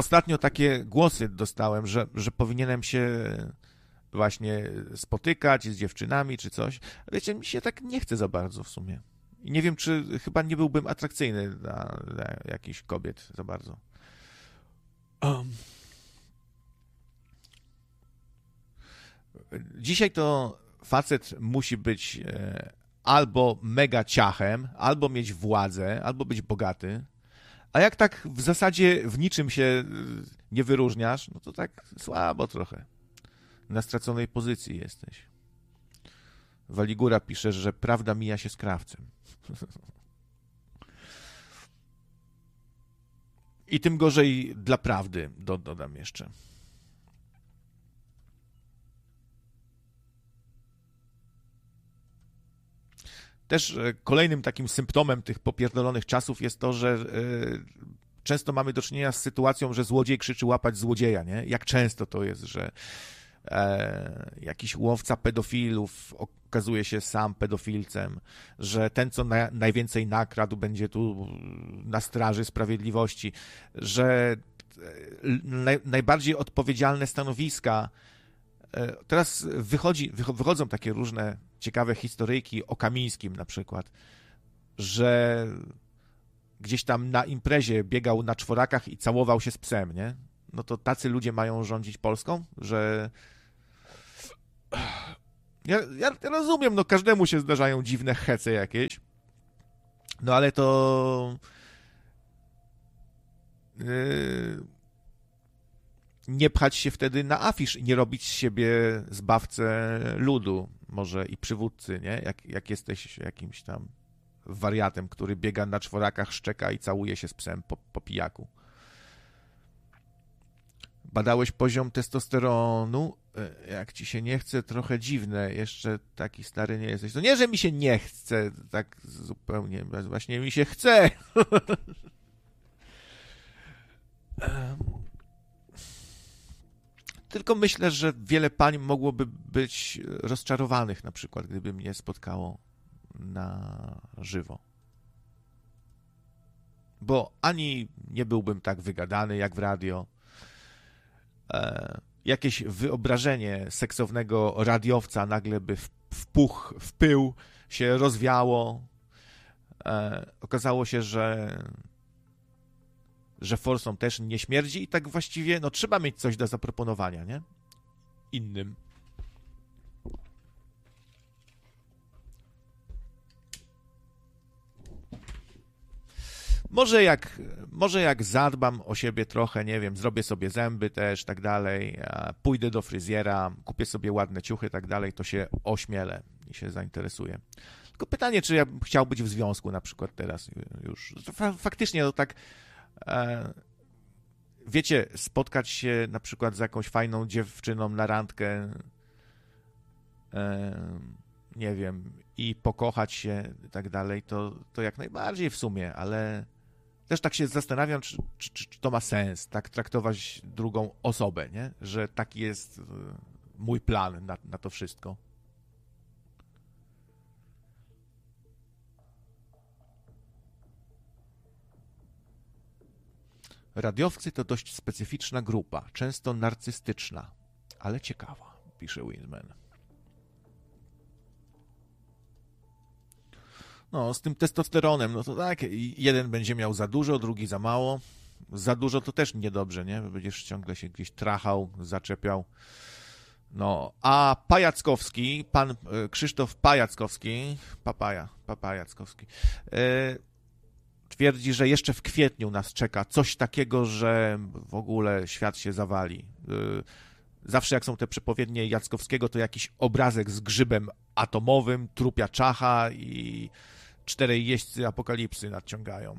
ostatnio takie głosy dostałem, że powinienem się właśnie spotykać z dziewczynami czy coś. Wiecie, mi się tak nie chce za bardzo w sumie. I nie wiem, czy chyba nie byłbym atrakcyjny dla jakichś kobiet za bardzo. Dzisiaj to facet musi być albo mega ciachem, albo mieć władzę, albo być bogaty. A jak tak w zasadzie w niczym się nie wyróżniasz, no to tak słabo trochę. Na straconej pozycji jesteś. Waligura pisze, że prawda mija się z krawcem. I tym gorzej dla prawdy, dodam jeszcze. Też kolejnym takim symptomem tych popierdolonych czasów jest to, że często mamy do czynienia z sytuacją, że złodziej krzyczy łapać złodzieja, nie? Jak często to jest, że jakiś łowca pedofilów okazuje się sam pedofilcem, że ten, co najwięcej nakradł, będzie tu na straży sprawiedliwości, że najbardziej odpowiedzialne stanowiska. Teraz wychodzą takie różne ciekawe historyjki o Kamińskim na przykład, że gdzieś tam na imprezie biegał na czworakach i całował się z psem, nie? No to tacy ludzie mają rządzić Polską, że... Ja rozumiem, no każdemu się zdarzają dziwne hece jakieś, no ale to... nie pchać się wtedy na afisz i nie robić z siebie zbawcę ludu, może i przywódcy, nie? Jak jesteś jakimś tam wariatem, który biega na czworakach, szczeka i całuje się z psem po pijaku. Badałeś poziom testosteronu? Jak ci się nie chce, trochę dziwne. Jeszcze taki stary nie jesteś. To nie, że mi się nie chce, tak zupełnie. Właśnie mi się chce. Tylko myślę, że wiele pań mogłoby być rozczarowanych na przykład, gdyby mnie spotkało na żywo. Bo ani nie byłbym tak wygadany jak w radio, jakieś wyobrażenie seksownego radiowca nagle by w pył się rozwiało. Okazało się, że forsą też nie śmierdzi i tak właściwie no trzeba mieć coś do zaproponowania, nie? Innym. Może jak zadbam o siebie trochę, nie wiem, zrobię sobie zęby też, tak dalej, pójdę do fryzjera, kupię sobie ładne ciuchy, tak dalej, to się ośmielę i się zainteresuję. Tylko pytanie, czy ja bym chciał być w związku na przykład teraz już. Faktycznie to tak, wiecie, spotkać się na przykład z jakąś fajną dziewczyną na randkę, nie wiem, i pokochać się i tak dalej, to jak najbardziej w sumie, ale też tak się zastanawiam, czy to ma sens, tak traktować drugą osobę, nie? Że taki jest mój plan na to wszystko. Radiowcy to dość specyficzna grupa, często narcystyczna, ale ciekawa, pisze Winman. No, z tym testosteronem, no to tak, jeden będzie miał za dużo, drugi za mało. Za dużo to też niedobrze, nie? Będziesz ciągle się gdzieś trachał, zaczepiał. No, a Pajackowski, pan Krzysztof Pajackowski, Pajackowski, twierdzi, że jeszcze w kwietniu nas czeka coś takiego, że w ogóle świat się zawali. Zawsze jak są te przepowiednie Jackowskiego, to jakiś obrazek z grzybem atomowym, trupia czacha i 4 jeźdźcy apokalipsy nadciągają.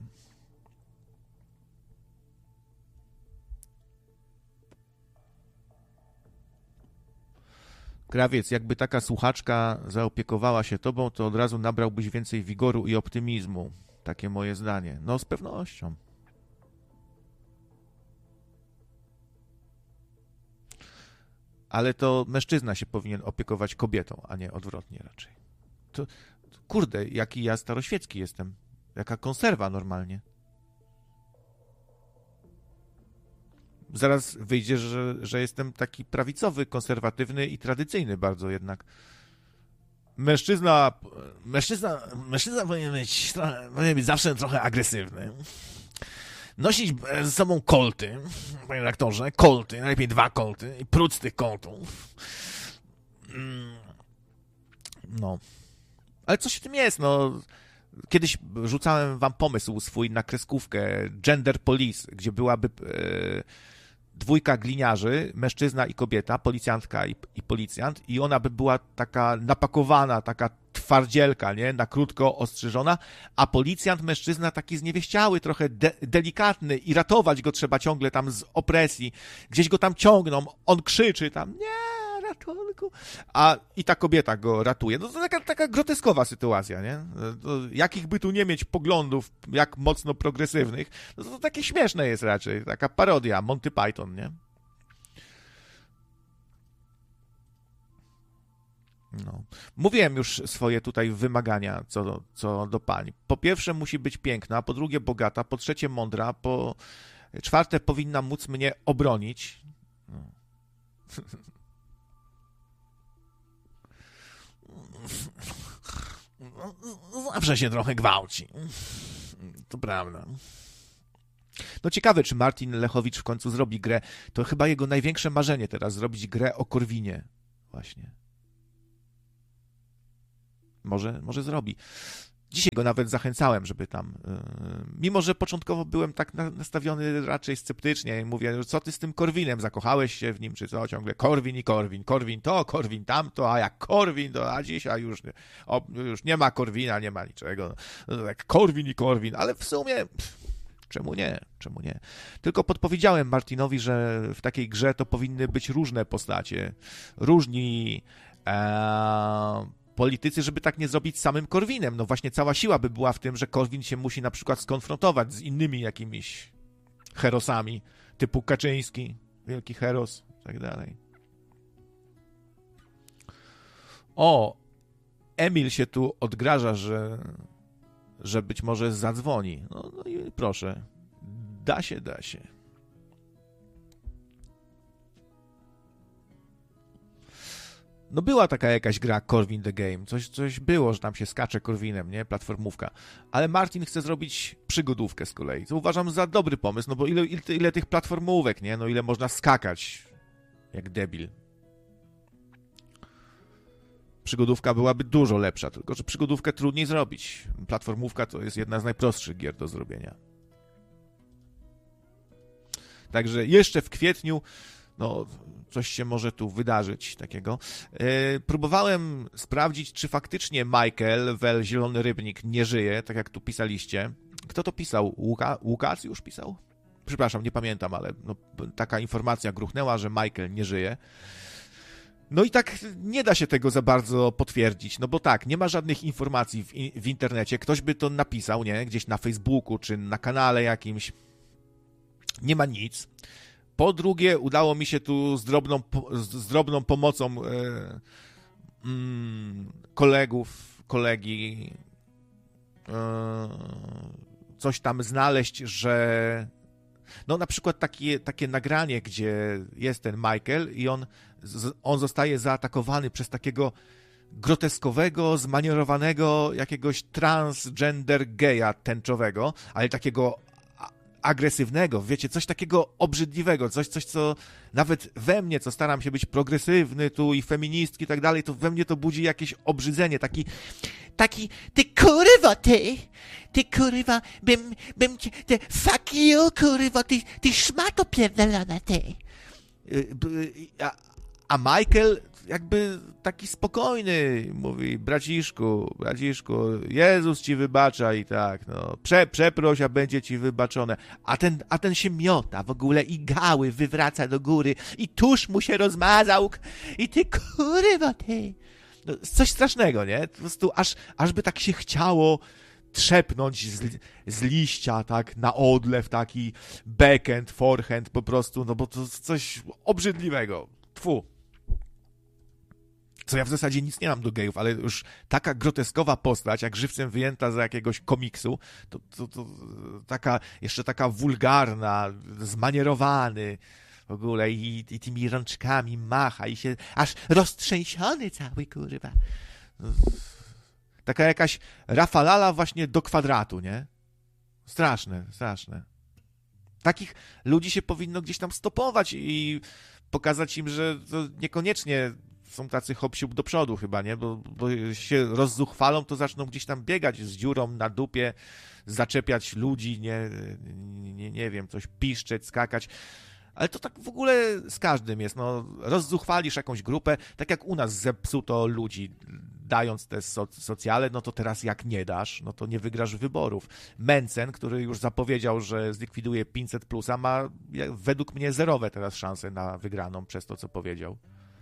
Krawiec, jakby taka słuchaczka zaopiekowała się tobą, to od razu nabrałbyś więcej wigoru i optymizmu. Takie moje zdanie. No, z pewnością. Ale to mężczyzna się powinien opiekować kobietą, a nie odwrotnie raczej. To kurde, jaki ja staroświecki jestem. Jaka konserwa normalnie. zaraz wyjdzie, że jestem taki prawicowy, konserwatywny i tradycyjny bardzo jednak. Mężczyzna powinien być zawsze trochę agresywny. Nosić ze sobą kolty, panie redaktorze, kolty, najlepiej 2 kolty i prócz tych koltów. No. Ale coś w tym jest, no. Kiedyś rzucałem wam pomysł swój na kreskówkę Gender Police, gdzie byłaby dwójka gliniarzy, mężczyzna i kobieta, policjantka i policjant, i ona by była taka napakowana, taka twardzielka, nie? Na krótko ostrzyżona, a policjant, mężczyzna taki zniewieściały, trochę delikatny i ratować go trzeba ciągle tam z opresji. Gdzieś go tam ciągną, on krzyczy tam, nie, ratunku, i ta kobieta go ratuje. No to taka groteskowa sytuacja, nie? To jakich by tu nie mieć poglądów, jak mocno progresywnych, no to takie śmieszne jest raczej, taka parodia, Monty Python, nie? No. Mówiłem już swoje tutaj wymagania co do pań. Po pierwsze musi być piękna, po drugie bogata, po trzecie mądra, po czwarte powinna móc mnie obronić. No. Zawsze się trochę gwałci. To prawda. No ciekawe, czy Martin Lechowicz w końcu zrobi grę. To chyba jego największe marzenie teraz, zrobić grę o Korwinie. Właśnie. Może zrobi. Dzisiaj go nawet zachęcałem, żeby tam... Mimo, że początkowo byłem tak nastawiony raczej sceptycznie i mówię, co ty z tym Korwinem, zakochałeś się w nim, czy co? Ciągle Korwin i Korwin. Korwin to, Korwin tamto, a jak Korwin, to a dzisiaj już nie ma Korwina, nie ma niczego. Tak Korwin i Korwin, ale w sumie... Czemu nie? Tylko podpowiedziałem Martinowi, że w takiej grze to powinny być różne postacie, różni politycy, żeby tak nie zrobić samym Korwinem. No właśnie cała siła by była w tym, że Korwin się musi na przykład skonfrontować z innymi jakimiś herosami, typu Kaczyński, wielki heros, i tak dalej. O, Emil się tu odgraża, że być może zadzwoni. No i proszę, da się. No była taka jakaś gra Corwin the Game, coś było, że tam się skacze Corwinem, nie? Platformówka. Ale Martin chce zrobić przygodówkę z kolei, co uważam za dobry pomysł, no bo ile tych platformówek, nie? No ile można skakać jak debil. Przygodówka byłaby dużo lepsza, tylko że przygodówkę trudniej zrobić. Platformówka to jest jedna z najprostszych gier do zrobienia. Także jeszcze w kwietniu no, coś się może tu wydarzyć takiego. Próbowałem sprawdzić, czy faktycznie Michael Well Zielony Rybnik nie żyje, tak jak tu pisaliście. Kto to pisał? Łukasz już pisał? Przepraszam, nie pamiętam, ale no, taka informacja gruchnęła, że Michael nie żyje. No i tak nie da się tego za bardzo potwierdzić, no bo tak, nie ma żadnych informacji w internecie. Ktoś by to napisał, nie? Gdzieś na Facebooku czy na kanale jakimś. Nie ma nic. Po drugie, udało mi się tu z drobną pomocą kolegi coś tam znaleźć, że no na przykład takie nagranie, gdzie jest ten Michael i on zostaje zaatakowany przez takiego groteskowego, zmanierowanego jakiegoś transgender geja tęczowego, ale takiego agresywnego, wiecie, coś takiego obrzydliwego, coś, co nawet we mnie, co staram się być progresywny tu i feministki i tak dalej, to we mnie to budzi jakieś obrzydzenie, taki, ty kurwa, bym cię, fuck you, kurwa, ty szmato pierdolona, ty. A Michael jakby taki spokojny, mówi, braciszku, Jezus ci wybacza i tak, no, przeproś, a będzie ci wybaczone. A ten się miota w ogóle i gały wywraca do góry i tusz mu się rozmazał i ty kurwa, ty. No, coś strasznego, nie? Po prostu aż by tak się chciało trzepnąć z liścia, tak, na odlew, taki backhand, forehand po prostu, no bo to coś obrzydliwego. Tfu. Co ja w zasadzie nic nie mam do gejów, ale już taka groteskowa postać, jak żywcem wyjęta z jakiegoś komiksu, to jeszcze taka wulgarna, zmanierowany, w ogóle i tymi rączkami macha i się aż roztrzęsiony cały, kurwa. Taka jakaś Rafalala właśnie do kwadratu, nie? Straszne, straszne. Takich ludzi się powinno gdzieś tam stopować i pokazać im, że to niekoniecznie są tacy hop-siup do przodu chyba, nie? Bo się rozzuchwalą, to zaczną gdzieś tam biegać z dziurą na dupie, zaczepiać ludzi, nie wiem, coś piszczeć, skakać. Ale to tak w ogóle z każdym jest, no, rozzuchwalisz jakąś grupę, tak jak u nas zepsuto ludzi, dając te socjale, no to teraz jak nie dasz, no to nie wygrasz wyborów. Mencen, który już zapowiedział, że zlikwiduje 500+, ma według mnie zerowe teraz szanse na wygraną przez to, co powiedział.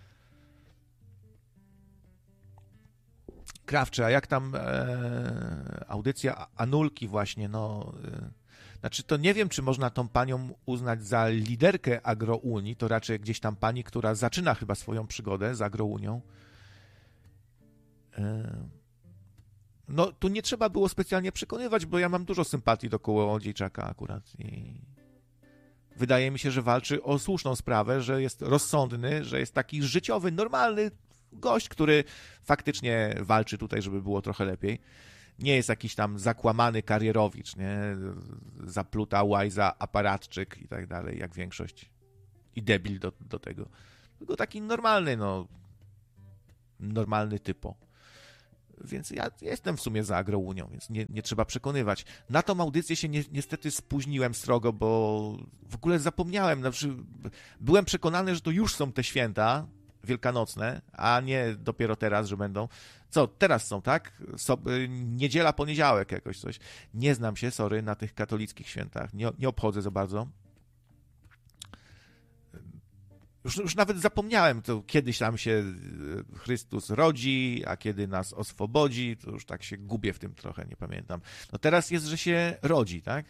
Krawcze, a jak tam audycja Anulki właśnie, no... Znaczy, to nie wiem, czy można tą panią uznać za liderkę Agrounii, to raczej gdzieś tam pani, która zaczyna chyba swoją przygodę z Agrounią. No, tu nie trzeba było specjalnie przekonywać, bo ja mam dużo sympatii do Kołodziejczaka akurat i wydaje mi się, że walczy o słuszną sprawę, że jest rozsądny, że jest taki życiowy, normalny gość, który faktycznie walczy tutaj, żeby było trochę lepiej. Nie jest jakiś tam zakłamany karierowicz, nie? Zapluta łajza, aparatczyk i tak dalej, jak większość. I debil do tego. Tylko taki normalny, no... Normalny typo. Więc ja jestem w sumie za Agrounią, więc nie trzeba przekonywać. Na tą audycję się niestety spóźniłem srogo, bo w ogóle zapomniałem. Znaczy, byłem przekonany, że to już są te święta wielkanocne, a nie dopiero teraz, że będą. Co, teraz są, tak? Niedziela, poniedziałek jakoś coś. Nie znam się, sorry, na tych katolickich świętach. Nie obchodzę za bardzo. Już nawet zapomniałem, to kiedyś tam się Chrystus rodzi, a kiedy nas oswobodzi, to już tak się gubię w tym trochę, nie pamiętam. No teraz jest, że się rodzi, tak?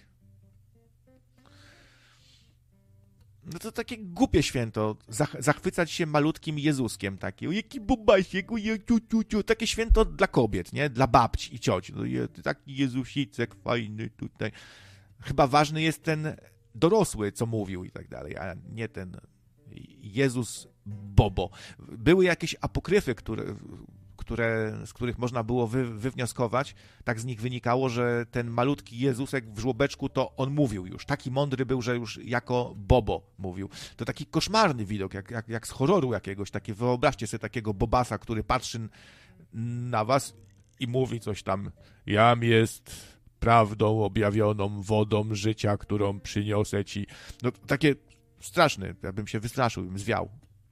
No to takie głupie święto, zachwycać się malutkim Jezuskiem, takie, o jaki bubasiek, takie święto dla kobiet, nie? Dla babci i cioci, no, taki Jezusicek fajny tutaj. Chyba ważny jest ten dorosły, co mówił i tak dalej, a nie ten Jezus Bobo. Były jakieś apokryfy, z których można było wywnioskować, tak z nich wynikało, że ten malutki Jezusek w żłobeczku to on mówił już. Taki mądry był, że już jako Bobo mówił. To taki koszmarny widok, jak z horroru jakiegoś. Takie, wyobraźcie sobie takiego Bobasa, który patrzy na was i mówi coś tam. Jam jest prawdą objawioną wodą życia, którą przyniosę ci. No takie straszne. Ja bym się wystraszył, bym zwiał.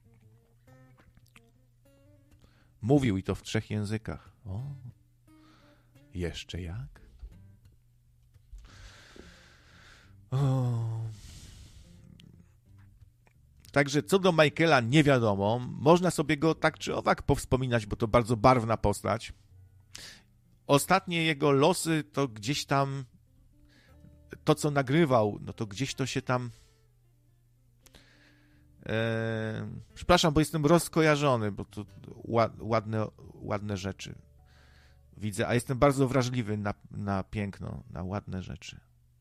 Mówił i to w 3 językach. O, jeszcze jak? O. Także co do Michaela nie wiadomo. Można sobie go tak czy owak powspominać, bo to bardzo barwna postać. Ostatnie jego losy to gdzieś tam to, co nagrywał, no to gdzieś to się tam przepraszam, bo jestem rozkojarzony, bo to ładne rzeczy widzę, a jestem bardzo wrażliwy na piękno, na ładne rzeczy.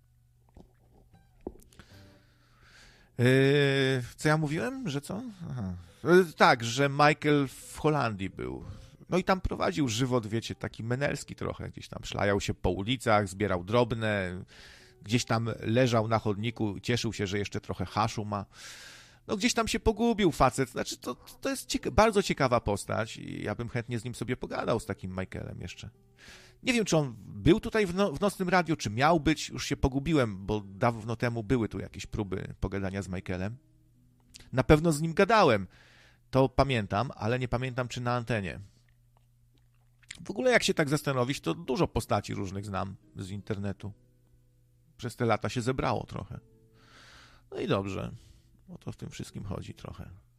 Co ja mówiłem? Że co? Aha. Tak, że Michael w Holandii był. No i tam prowadził żywot, wiecie, taki menelski trochę. Gdzieś tam szlajał się po ulicach, zbierał drobne, gdzieś tam leżał na chodniku, cieszył się, że jeszcze trochę haszu ma. No gdzieś tam się pogubił facet, znaczy to jest bardzo ciekawa postać i ja bym chętnie z nim sobie pogadał, z takim Michaelem jeszcze. Nie wiem, czy on był tutaj w Nocnym Radiu, czy miał być, już się pogubiłem, bo dawno temu były tu jakieś próby pogadania z Michaelem. Na pewno z nim gadałem, to pamiętam, ale nie pamiętam, czy na antenie. W ogóle jak się tak zastanowić, to dużo postaci różnych znam z internetu. Przez te lata się zebrało trochę. No i dobrze. O to w tym wszystkim chodzi trochę.